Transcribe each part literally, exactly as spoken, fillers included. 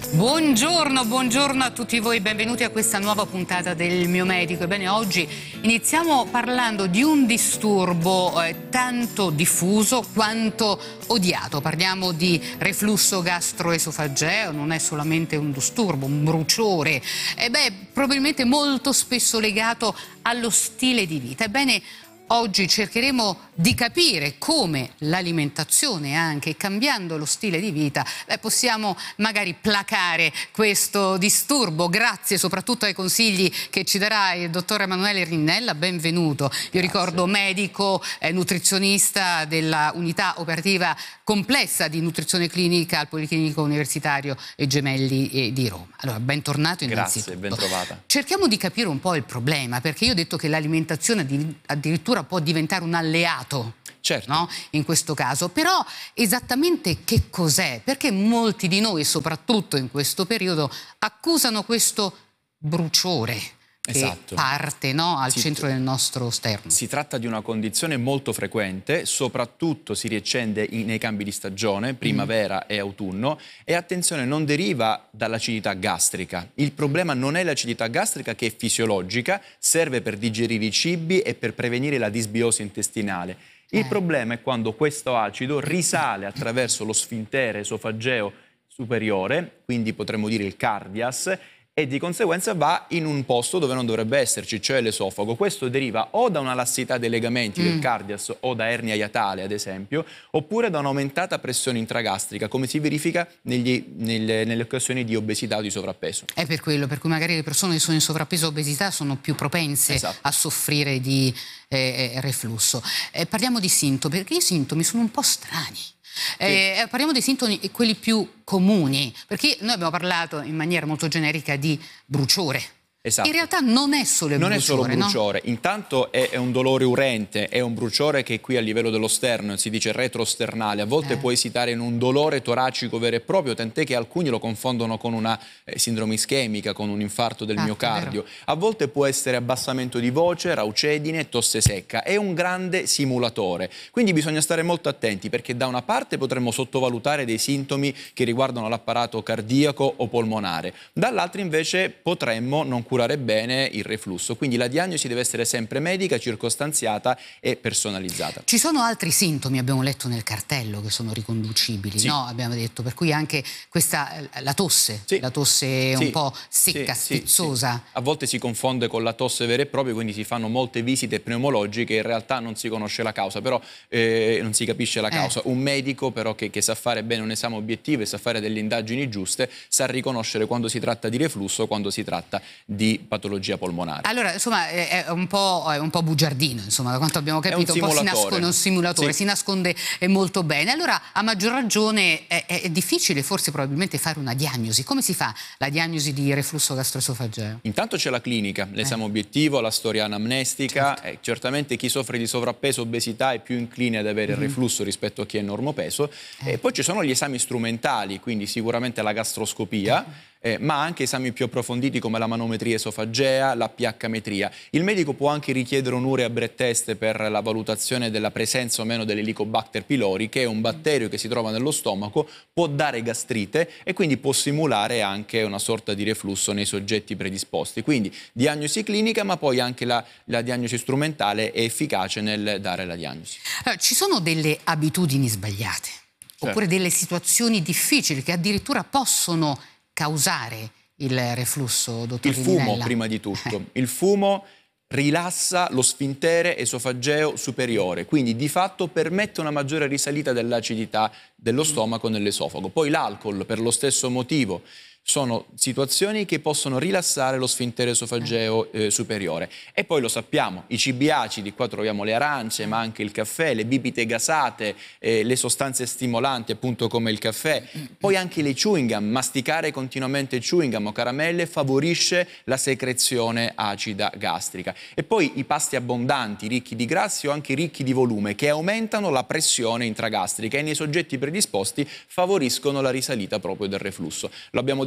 Buongiorno, buongiorno a tutti voi, benvenuti a questa nuova puntata del Mio Medico. Ebbene, oggi iniziamo parlando di un disturbo eh, tanto diffuso quanto odiato. Parliamo di reflusso gastroesofageo, non è solamente un disturbo, un bruciore, e beh, probabilmente molto spesso legato allo stile di vita. Ebbene, oggi cercheremo di capire come l'alimentazione, anche cambiando lo stile di vita, beh, possiamo magari placare questo disturbo, grazie soprattutto ai consigli che ci darà il dottor Emanuele Rinnella. Benvenuto. Io Grazie. ricordo medico, eh, nutrizionista della unità operativa complessa di nutrizione clinica al Policlinico Universitario Gemelli eh, di Roma. Allora, bentornato innanzitutto. Grazie, ben trovata. Cerchiamo di capire un po' il problema, perché io ho detto che l'alimentazione addirittura può diventare un alleato, certo, no? In questo caso. Però esattamente che cos'è? Perché molti di noi, soprattutto in questo periodo, accusano questo bruciore che esatto. parte, no? al si, centro del nostro sterno. Si tratta di una condizione molto frequente, soprattutto si riaccende in, nei cambi di stagione, primavera mm. e autunno, e attenzione, non deriva dall'acidità gastrica. Il problema non è l'acidità gastrica, che è fisiologica, serve per digerire i cibi e per prevenire la disbiosi intestinale. Il eh. problema è quando questo acido risale attraverso lo sfintere esofageo superiore, quindi potremmo dire il cardias, e di conseguenza va in un posto dove non dovrebbe esserci, cioè l'esofago. Questo deriva o da una lassità dei legamenti mm. del cardias o da ernia iatale, ad esempio, oppure da un'aumentata pressione intragastrica, come si verifica negli, nelle, nelle occasioni di obesità o di sovrappeso. È per quello, per cui magari le persone che sono in sovrappeso o obesità sono più propense esatto. a soffrire di eh, reflusso. Eh, parliamo di sintomi, perché i sintomi sono un po' strani. Eh, parliamo dei sintomi, quelli più comuni, perché noi abbiamo parlato in maniera molto generica di bruciore. Esatto. In realtà non è solo il non bruciore, è solo bruciore, no? Intanto è, è un dolore urente, è un bruciore che qui a livello dello sterno si dice retrosternale, a volte eh. può esitare in un dolore toracico vero e proprio, tant'è che alcuni lo confondono con una eh, sindrome ischemica, con un infarto del ah, miocardio. Vero. A volte può essere abbassamento di voce, raucedine, tosse secca, è un grande simulatore, quindi bisogna stare molto attenti, perché da una parte potremmo sottovalutare dei sintomi che riguardano l'apparato cardiaco o polmonare, dall'altra invece potremmo non curare bene il reflusso, quindi la diagnosi deve essere sempre medica, circostanziata e personalizzata. Ci sono altri sintomi, abbiamo letto nel cartello, che sono riconducibili, sì. no? Abbiamo detto, per cui anche questa, la tosse, sì. la tosse sì. un po' secca, sì. spizzosa. Sì. A volte si confonde con la tosse vera e propria, quindi si fanno molte visite pneumologiche, in realtà non si conosce la causa, però eh, non si capisce la causa. Eh. Un medico però che, che sa fare bene un esame obiettivo e sa fare delle indagini giuste, sa riconoscere quando si tratta di reflusso, quando si tratta di di patologia polmonare. Allora, insomma, è un po', è un po' bugiardino, insomma, da quanto abbiamo capito, un, un po' si nasconde un simulatore, sì. si nasconde molto bene. Allora, a maggior ragione, è, è difficile forse probabilmente fare una diagnosi. Come si fa la diagnosi di reflusso gastroesofageo? Intanto c'è la clinica, l'esame eh. obiettivo, la storia anamnestica. Certo. Eh, certamente chi soffre di sovrappeso, obesità è più incline ad avere mm-hmm. il reflusso rispetto a chi è normopeso. Eh. E poi ci sono gli esami strumentali, quindi sicuramente la gastroscopia, eh. Eh, ma anche esami più approfonditi come la manometria esofagea, la pH-metria. Il medico può anche richiedere un urea breath test per la valutazione della presenza o meno dell'Helicobacter pylori, che è un batterio che si trova nello stomaco, può dare gastrite e quindi può simulare anche una sorta di reflusso nei soggetti predisposti. Quindi diagnosi clinica, ma poi anche la, la diagnosi strumentale è efficace nel dare la diagnosi. Allora, ci sono delle abitudini sbagliate, certo. oppure delle situazioni difficili che addirittura possono causare il reflusso, dottor Il fumo, Rinnella. prima di tutto. Il fumo rilassa lo sfintere esofageo superiore, quindi di fatto permette una maggiore risalita dell'acidità dello stomaco nell'esofago. Poi l'alcol, per lo stesso motivo, sono situazioni che possono rilassare lo sfintere esofageo eh, superiore. E poi lo sappiamo, i cibi acidi, qua troviamo le arance, ma anche il caffè, le bibite gasate, eh, le sostanze stimolanti appunto come il caffè, poi anche le chewing gum, masticare continuamente chewing gum o caramelle favorisce la secrezione acida gastrica. E poi i pasti abbondanti, ricchi di grassi o anche ricchi di volume, che aumentano la pressione intragastrica e nei soggetti predisposti favoriscono la risalita proprio del reflusso. Lo abbiamo detto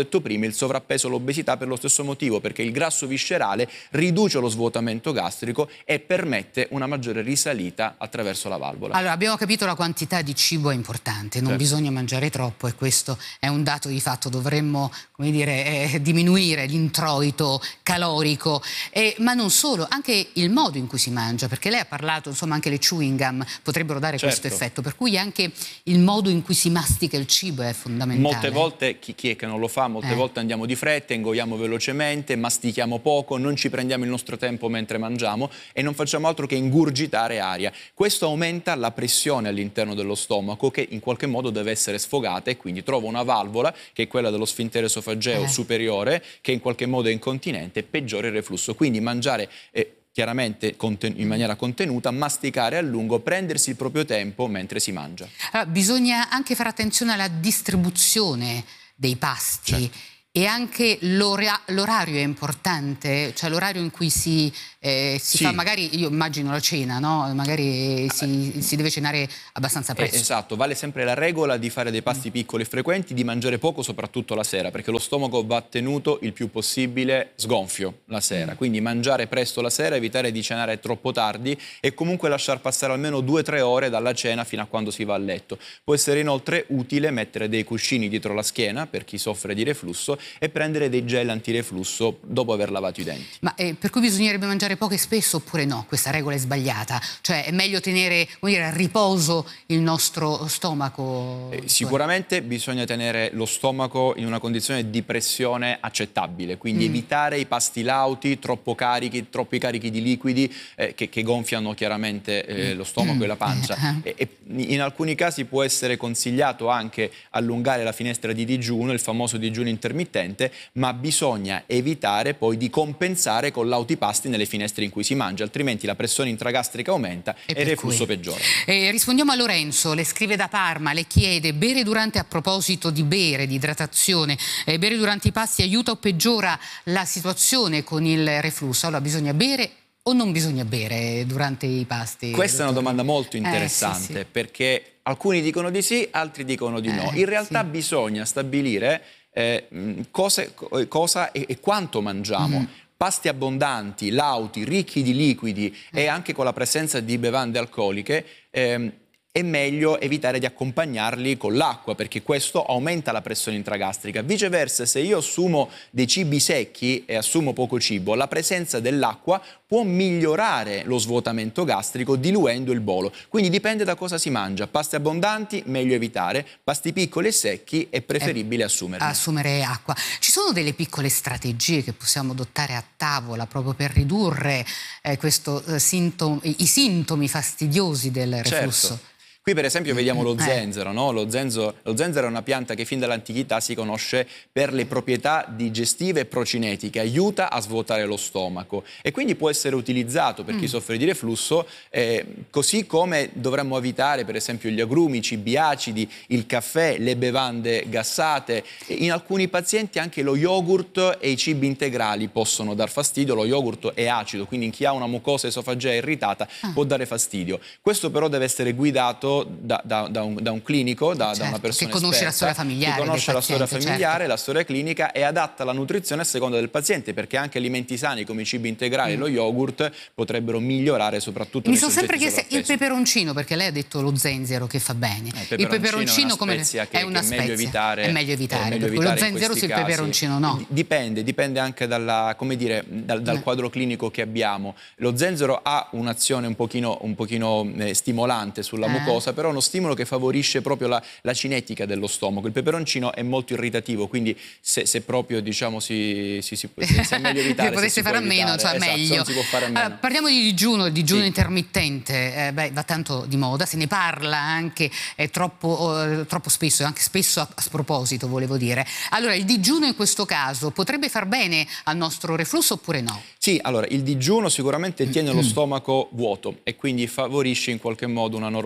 detto prima, il sovrappeso, l'obesità per lo stesso motivo, perché il grasso viscerale riduce lo svuotamento gastrico e permette una maggiore risalita attraverso la valvola. Allora, abbiamo capito la quantità di cibo è importante, non Certo. bisogna mangiare troppo e questo è un dato di fatto, dovremmo, come dire, eh, diminuire l'introito calorico, eh, ma non solo, anche il modo in cui si mangia, perché lei ha parlato, insomma, anche le chewing gum potrebbero dare Certo. questo effetto, per cui anche il modo in cui si mastica il cibo è fondamentale. Molte volte, chi, chi è che non lo fa, molte Eh. volte andiamo di fretta, ingoiamo velocemente, mastichiamo poco, non ci prendiamo il nostro tempo mentre mangiamo e non facciamo altro che ingurgitare aria. Questo aumenta la pressione all'interno dello stomaco, che in qualche modo deve essere sfogata, e quindi trova una valvola, che è quella dello sfintere esofageo Eh. superiore, che in qualche modo è incontinente e peggiora il reflusso. Quindi mangiare eh, chiaramente in maniera contenuta, masticare a lungo, prendersi il proprio tempo mentre si mangia. Allora, bisogna anche fare attenzione alla distribuzione dei pasti. Certo. E anche l'ora- l'orario è importante, cioè l'orario in cui si, eh, si Sì. fa, magari, io immagino la cena, no? Magari si, si deve cenare abbastanza presto. Eh, esatto, vale sempre la regola di fare dei pasti piccoli e frequenti, di mangiare poco soprattutto la sera, perché lo stomaco va tenuto il più possibile sgonfio la sera, Mm. quindi mangiare presto la sera, evitare di cenare troppo tardi e comunque lasciar passare almeno due o tre ore dalla cena fino a quando si va a letto. Può essere inoltre utile mettere dei cuscini dietro la schiena per chi soffre di reflusso e prendere dei gel antireflusso dopo aver lavato i denti. Ma eh, per cui bisognerebbe mangiare poco e spesso oppure no? Questa regola è sbagliata, cioè è meglio tenere, come dire, a riposo il nostro stomaco? Eh, sicuramente bisogna tenere lo stomaco in una condizione di pressione accettabile, quindi Mm. evitare i pasti lauti, troppo carichi, troppi carichi di liquidi eh, che, che gonfiano chiaramente eh, lo stomaco e la pancia. E, e in alcuni casi può essere consigliato anche allungare la finestra di digiuno, il famoso digiuno intermittente, ma bisogna evitare poi di compensare con lauti pasti nelle finestre in cui si mangia, altrimenti la pressione intragastrica aumenta e, per il reflusso cui? peggiora. Eh, rispondiamo a Lorenzo, le scrive da Parma, le chiede: bere durante, a proposito di bere, di idratazione, eh, bere durante i pasti aiuta o peggiora la situazione con il reflusso? Allora, bisogna bere o non bisogna bere durante i pasti? Questa è una domanda molto interessante, Eh, sì, sì. perché alcuni dicono di sì, altri dicono di no. Eh, In realtà sì. bisogna stabilire eh, cose, cosa e, e quanto mangiamo. Mm. Pasti abbondanti, lauti, ricchi di liquidi e anche con la presenza di bevande alcoliche, ehm, è meglio evitare di accompagnarli con l'acqua, perché questo aumenta la pressione intragastrica. Viceversa, se io assumo dei cibi secchi e assumo poco cibo, la presenza dell'acqua può migliorare lo svuotamento gastrico diluendo il bolo. Quindi dipende da cosa si mangia. Pasti abbondanti, meglio evitare. Pasti piccoli e secchi, è preferibile assumerli. Assumere acqua. Ci sono delle piccole strategie che possiamo adottare a tavola proprio per ridurre eh, questo, eh, sintom- i sintomi fastidiosi del reflusso? Certo. Qui per esempio vediamo lo Eh. zenzero, no? Lo zenzero, lo zenzero è una pianta che fin dall'antichità si conosce per le proprietà digestive e procinetiche, aiuta a svuotare lo stomaco e quindi può essere utilizzato per chi Mm. soffre di reflusso, eh, così come dovremmo evitare per esempio gli agrumi, i cibi acidi, il caffè, le bevande gassate. In alcuni pazienti anche lo yogurt e i cibi integrali possono dar fastidio. Lo yogurt è acido, quindi in chi ha una mucosa esofagea irritata Ah. può dare fastidio. Questo però deve essere guidato Da, da, da, un, da un clinico, da, Certo, da una persona che conosce esperta, la storia familiare che conosce del la storia paziente, familiare, certo. la storia clinica e adatta la nutrizione a seconda del paziente, perché anche alimenti sani come i cibi integrali e Mm. lo yogurt potrebbero migliorare soprattutto Mi nei sono sempre soggetti chiesta il sovrappeso. peperoncino, perché lei ha detto lo zenzero che fa bene. Eh, Il peperoncino è una come spezia che, è una che è meglio spezia. evitare. È meglio evitare, è meglio per cui evitare lo in zenzero questi sì, il casi. peperoncino no. Dipende, dipende anche dalla, come dire, dal, dal Eh. quadro clinico che abbiamo. Lo zenzero ha un'azione un pochino, un pochino eh, stimolante sulla Eh. mucosa, però è uno stimolo che favorisce proprio la, la cinetica dello stomaco. Il peperoncino è molto irritativo, quindi se, se proprio diciamo si, si, si, si, si è meglio evitare. Se potesse si fare a può meno, evitare. cioè Esatto, meglio. non si può fare a meno. Allora, parliamo di digiuno, il digiuno Sì. intermittente, eh, beh, va tanto di moda, se ne parla anche eh, troppo, eh, troppo spesso, anche spesso a, a sproposito, volevo dire. Allora, il digiuno in questo caso potrebbe far bene al nostro reflusso oppure no? Sì, allora il digiuno sicuramente tiene lo stomaco vuoto e quindi favorisce in qualche modo una normale cinetica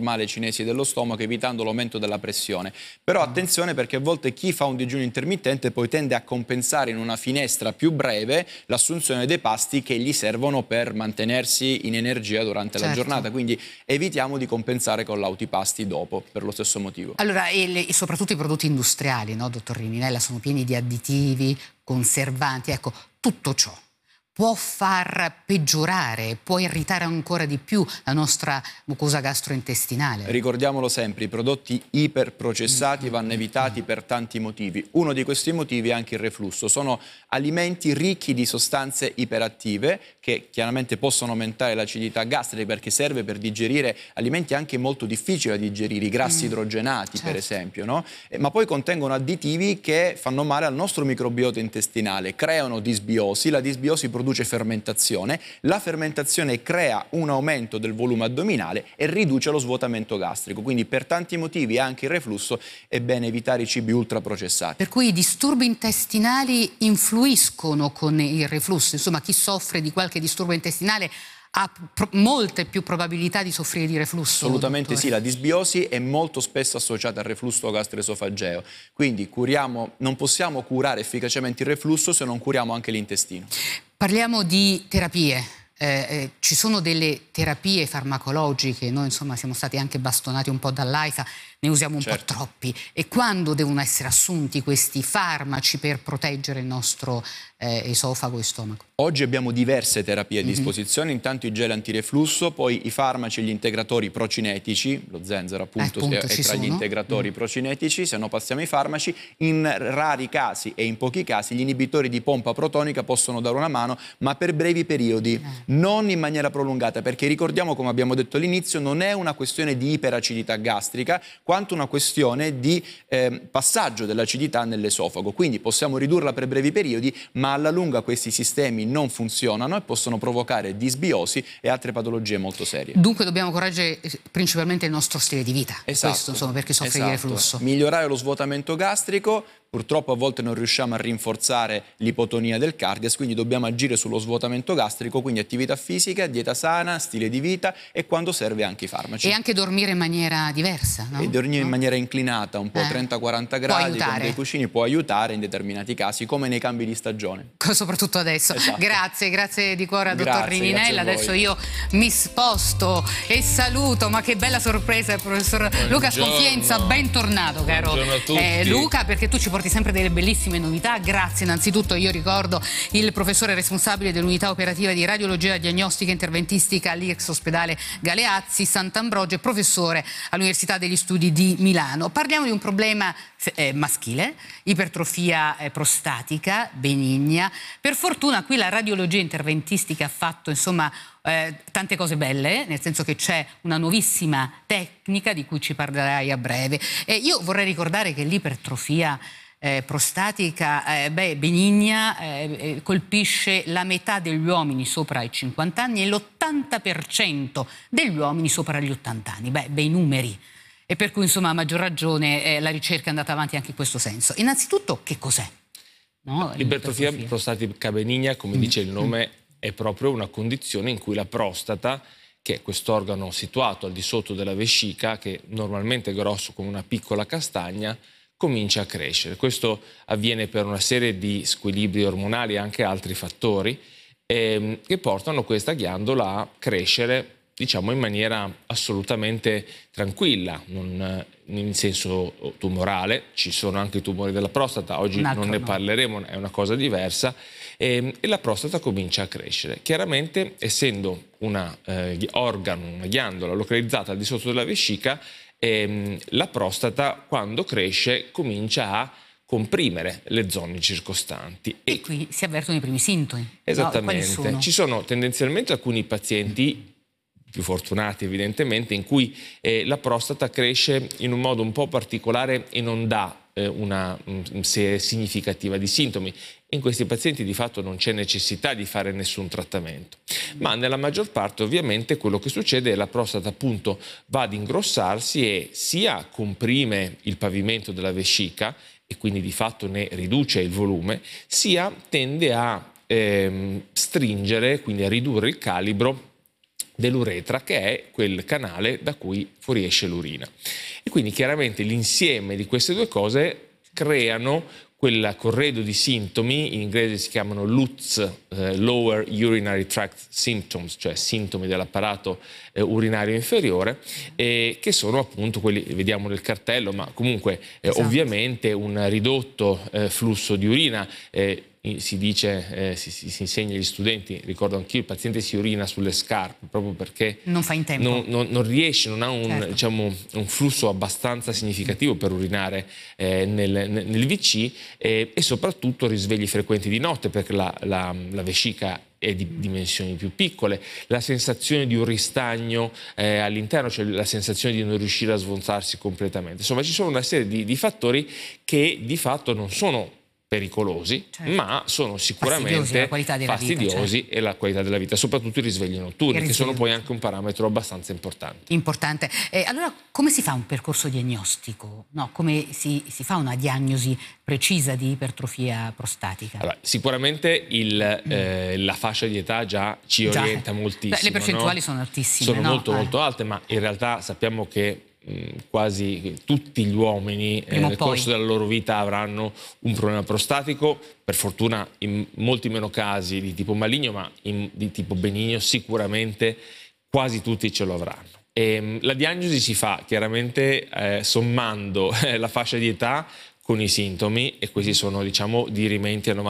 cinesi dello stomaco, evitando l'aumento della pressione. Però attenzione, perché a volte chi fa un digiuno intermittente poi tende a compensare in una finestra più breve l'assunzione dei pasti che gli servono per mantenersi in energia durante certo. la giornata, quindi evitiamo di compensare con l'autipasti dopo, per lo stesso motivo. Allora, e, le, e soprattutto i prodotti industriali, no, dottor Rininella, sono pieni di additivi, conservanti, ecco, tutto ciò può far peggiorare, può irritare ancora di più la nostra mucosa gastrointestinale. Ricordiamolo sempre, i prodotti iperprocessati vanno evitati per tanti motivi. Uno di questi motivi è anche il reflusso. Sono alimenti ricchi di sostanze iperattive che chiaramente possono aumentare l'acidità gastrica, perché serve per digerire alimenti anche molto difficili da digerire, i grassi mm. idrogenati certo. per esempio, no? Eh, ma poi contengono additivi che fanno male al nostro microbiota intestinale, creano disbiosi, la disbiosi produce produce fermentazione, la fermentazione crea un aumento del volume addominale e riduce lo svuotamento gastrico, quindi per tanti motivi, anche il reflusso, è bene evitare i cibi ultraprocessati. Per cui i disturbi intestinali influiscono con il reflusso, insomma chi soffre di qualche disturbo intestinale ha molte più probabilità di soffrire di reflusso? Assolutamente dottore. Sì, la disbiosi è molto spesso associata al reflusso gastroesofageo, quindi curiamo, non possiamo curare efficacemente il reflusso se non curiamo anche l'intestino. Parliamo di terapie. Eh, eh, ci sono delle terapie farmacologiche, noi insomma siamo stati anche bastonati un po' dall'AIFA, ne usiamo un certo. po' troppi. E quando devono essere assunti questi farmaci per proteggere il nostro eh, esofago e stomaco? Oggi abbiamo diverse terapie a disposizione, mm-hmm. intanto i gel antireflusso, poi i farmaci e gli integratori procinetici, lo zenzero appunto, eh, appunto è, è tra sono. gli integratori mm. procinetici, se no passiamo ai farmaci. In rari casi e in pochi casi gli inibitori di pompa protonica possono dare una mano, ma per brevi periodi, eh. non in maniera prolungata, perché ricordiamo, come abbiamo detto all'inizio, non è una questione di iperacidità gastrica, quanto una questione di eh, passaggio dell'acidità nell'esofago. Quindi possiamo ridurla per brevi periodi, ma alla lunga questi sistemi non funzionano e possono provocare disbiosi e altre patologie molto serie. Dunque dobbiamo correggere principalmente il nostro stile di vita. Esatto. Questo insomma, perché soffre esatto. di reflusso. Migliorare lo svuotamento gastrico. Purtroppo a volte non riusciamo a rinforzare l'ipotonia del cardias, quindi dobbiamo agire sullo svuotamento gastrico, quindi attività fisica, dieta sana, stile di vita e quando serve anche i farmaci. E anche dormire in maniera diversa, no? E dormire no? in maniera inclinata, un po' eh. trenta quaranta gradi, con dei cuscini, può aiutare in determinati casi, come nei cambi di stagione. Soprattutto adesso. Esatto. Grazie, grazie di cuore a dottor Grazie, Rininella. grazie Adesso io mi sposto e saluto, ma che bella sorpresa, professor Buongiorno. Luca Sconfienza, bentornato caro eh, Luca, perché tu ci porti sempre delle bellissime novità. Grazie innanzitutto, io ricordo il professore responsabile dell'unità operativa di radiologia diagnostica e interventistica all'I R C S ospedale Galeazzi Sant'Ambrogio e professore all'Università degli Studi di Milano. Parliamo di un problema eh, maschile, ipertrofia eh, prostatica benigna. Per fortuna qui la radiologia interventistica ha fatto insomma Eh, tante cose belle, nel senso che c'è una nuovissima tecnica di cui ci parlerai a breve. E io vorrei ricordare che l'ipertrofia eh, prostatica eh, beh, benigna eh, colpisce la metà degli uomini sopra i cinquanta anni e l'ottanta per cento degli uomini sopra gli ottanta anni. Beh, bei numeri. E per cui insomma a maggior ragione eh, la ricerca è andata avanti anche in questo senso. Innanzitutto che cos'è? No? L'ipertrofia prostatica benigna, come mm. dice il nome, mm. è proprio una condizione in cui la prostata, che è quest'organo situato al di sotto della vescica, che normalmente è grosso come una piccola castagna, comincia a crescere. Questo avviene per una serie di squilibri ormonali e anche altri fattori ehm, che portano questa ghiandola a crescere, diciamo, in maniera assolutamente tranquilla, non in senso tumorale. Ci sono anche i tumori della prostata, oggi non ne parleremo, è una cosa diversa, e, e la prostata comincia a crescere. Chiaramente, essendo un eh, organo, una ghiandola localizzata al di sotto della vescica, ehm, la prostata quando cresce comincia a comprimere le zone circostanti. E, e qui si avvertono i primi sintomi. Esattamente. No? Sono? Ci sono tendenzialmente alcuni pazienti più fortunati evidentemente, in cui eh, la prostata cresce in un modo un po' particolare e non dà eh, una um, serie significativa di sintomi. In questi pazienti di fatto non c'è necessità di fare nessun trattamento, ma nella maggior parte ovviamente quello che succede è che la prostata appunto va ad ingrossarsi e sia comprime il pavimento della vescica e quindi di fatto ne riduce il volume, sia tende a ehm, stringere, quindi a ridurre il calibro dell'uretra, che è quel canale da cui fuoriesce l'urina. E quindi chiaramente l'insieme di queste due cose creano quel corredo di sintomi, in inglese si chiamano L U T S, eh, Lower Urinary Tract Symptoms, cioè sintomi dell'apparato eh, urinario inferiore, eh, che sono appunto quelli, vediamo nel cartello, ma comunque eh, esatto. ovviamente un ridotto eh, flusso di urina. Eh, si dice, eh, si, si, si insegna agli studenti, ricordo anch'io, il paziente si urina sulle scarpe proprio perché non fa in tempo, non, non, non riesce, non ha un, certo. diciamo, un flusso abbastanza significativo per urinare eh, nel, nel V C, eh, e soprattutto risvegli frequenti di notte, perché la, la, la vescica è di dimensioni più piccole, la sensazione di un ristagno eh, all'interno, cioè la sensazione di non riuscire a svoltarsi completamente. Insomma, ci sono una serie di, di fattori che di fatto non sono pericolosi, certo. ma sono sicuramente fastidiosi, fastidiosi vita, certo. e la qualità della vita, soprattutto i risvegli notturni, risvegli. Che sono poi anche un parametro abbastanza importante. Importante. Eh, allora, come si fa un percorso diagnostico? No, come si, si fa una diagnosi precisa di ipertrofia prostatica? Allora, sicuramente il, mm. eh, la fascia di età già ci già. orienta moltissimo. Beh, le percentuali no? sono altissime. Sono no? molto eh. molto alte, ma in realtà sappiamo che quasi tutti gli uomini eh, nel corso della loro vita avranno un problema prostatico, per fortuna in molti meno casi di tipo maligno, ma in, di tipo benigno sicuramente quasi tutti ce lo avranno. E, la diagnosi si fa chiaramente eh, sommando eh, la fascia di età con i sintomi, e questi sono, diciamo, dirimenti a novanta